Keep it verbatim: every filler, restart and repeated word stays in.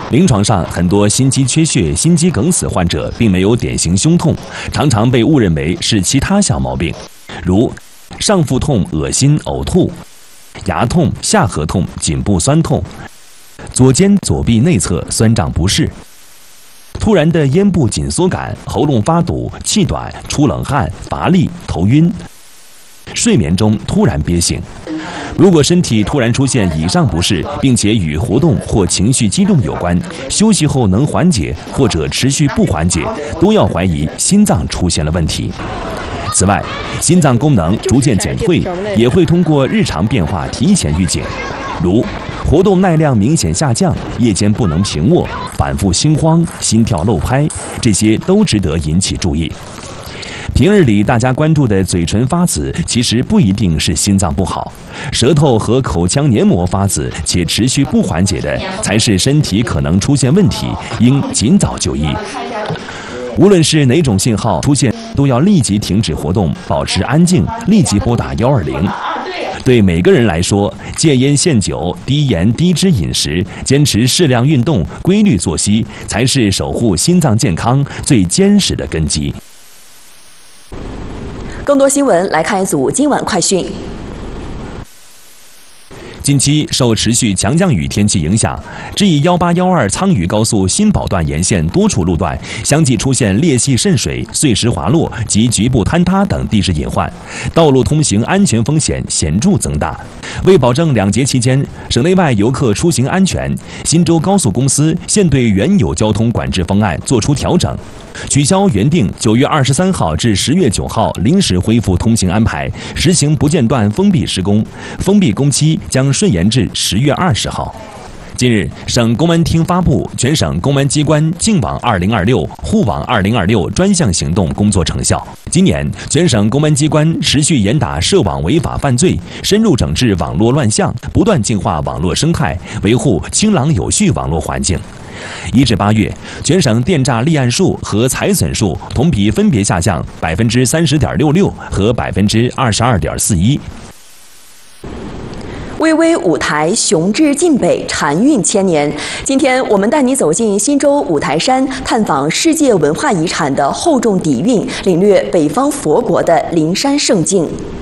临床上，很多心肌缺血、心肌梗死患者并没有典型胸痛，常常被误认为是其他小毛病，如上腹痛、恶心、呕吐、牙痛、下颌痛、颈部酸痛、左肩、左臂内侧酸胀不适、突然的咽部紧缩感、喉咙发堵、气短、出冷汗、乏力、头晕、睡眠中突然憋醒。如果身体突然出现以上不适，并且与活动或情绪激动有关，休息后能缓解或者持续不缓解，都要怀疑心脏出现了问题。此外，心脏功能逐渐减退，也会通过日常变化提前预警，如活动耐量明显下降、夜间不能平卧、反复心慌、心跳漏拍，这些都值得引起注意。平日里大家关注的嘴唇发紫，其实不一定是心脏不好，舌头和口腔黏膜发紫且持续不缓解的，才是身体可能出现问题，应尽早就医。无论是哪种信号出现，都要立即停止活动，保持安静，立即拨打一二零。对每个人来说，戒烟限酒、低盐低脂饮食，坚持适量运动、规律作息，才是守护心脏健康最坚实的根基。 更多新闻来看一组今晚快讯。 近期受持续强降雨天气影响，G 一八一二苍屿高速新保段沿线多处路段相继出现裂隙渗水、碎石滑落及局部坍塌等地质隐患，道路通行安全风险显著增大。为保证两节期间省内外游客出行安全，新州高速公司现对原有交通管制方案作出调整，取消原定九月二十三号至十月九号临时恢复通行安排，实行不间断封闭施工，封闭工期将顺延至十月二十号。近日，省公安厅发布全省公安机关净网二零二六、护网二零二六专项行动工作成效。今年，全省公安机关持续严打涉网违法犯罪，深入整治网络乱象，不断净化网络生态，维护清朗有序网络环境。一至八月，全省电诈立案数和财损数同比分别下降百分之三十点六六和百分之二十二点四一。 巍巍五台，雄志晋北，禅韵千年。今天我们带你走进新州五台山，探访世界文化遗产的厚重底蕴，领略北方佛国的灵山胜境。